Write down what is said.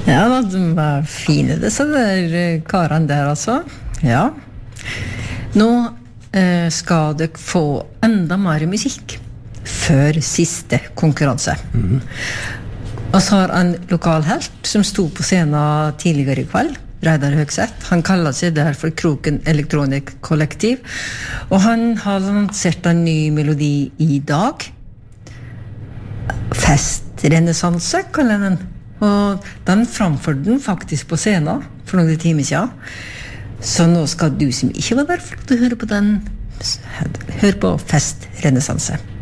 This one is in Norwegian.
Ja, de var fine disse der karene der altså. Ja. Nå skal dere få enda mer musikk før siste konkurranse. Og så har en lokal helt som sto på scenen tidligere i kveld, Reidar Høgseth. Han kaller seg der for Kroken Elektronik Kollektiv. Og han har lansert en ny melodi i dag. Festrenessanse, kaller den. Og den framførte den faktisk på scenen for noen timer siden. Så nå skal du som ikke var der for å høre på den, høre på Festrenessanse.